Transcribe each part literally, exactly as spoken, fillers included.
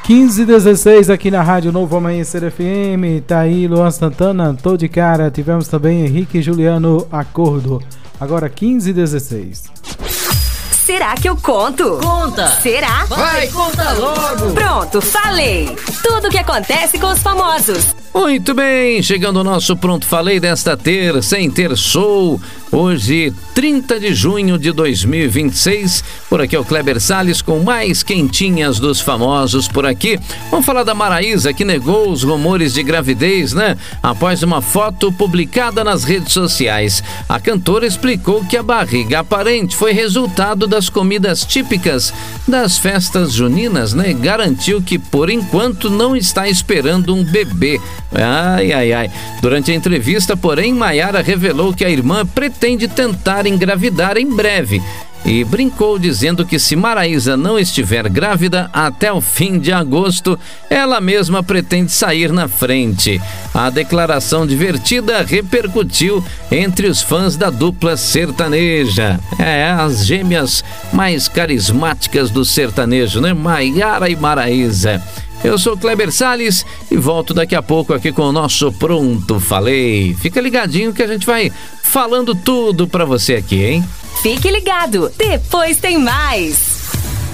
quinze e dezesseis aqui na Rádio Novo Amanhecer F M. Tá aí Luan Santana, tô de cara. Tivemos também Henrique e Juliano, Acordo. Agora quinze e dezesseis. Será que eu conto? Conta! Será? Vai, conta logo! Pronto, falei! Tudo o que acontece com os famosos. Muito bem, chegando o nosso Pronto Falei desta terça, em terçou, hoje, trinta de junho de dois mil e vinte e seis. Por aqui é o Kleber Salles com mais quentinhas dos famosos por aqui. Vamos falar da Maraísa, que negou os rumores de gravidez, né? Após uma foto publicada nas redes sociais. A cantora explicou que a barriga aparente foi resultado das comidas típicas das festas juninas, né? Garantiu que, por enquanto, não está esperando um bebê. Ai, ai, ai. Durante a entrevista, porém, Maiara revelou que a irmã pretende tentar engravidar em breve. E brincou dizendo que se Maraísa não estiver grávida até o fim de agosto, ela mesma pretende sair na frente. A declaração divertida repercutiu entre os fãs da dupla sertaneja. É, as gêmeas mais carismáticas do sertanejo, né? Maiara e Maraísa. Eu sou Kleber Salles e volto daqui a pouco aqui com o nosso Pronto Falei. Fica ligadinho que a gente vai falando tudo pra você aqui, hein? Fique ligado, depois tem mais.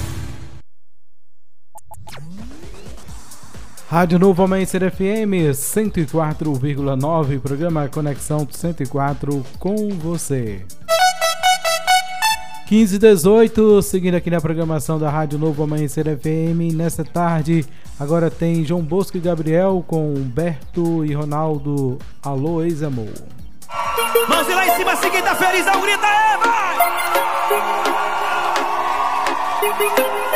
Rádio Novo Amanhecer F M cento e quatro vírgula nove, programa Conexão cento e quatro com você. quinze e dezoito, seguindo aqui na programação da Rádio Novo Amanhecer F M, nessa tarde, agora tem João Bosco e Gabriel com Humberto e Ronaldo, Alô Ex-Amor. Mãos lá em cima, seguinte, feliz, grita, é, vai!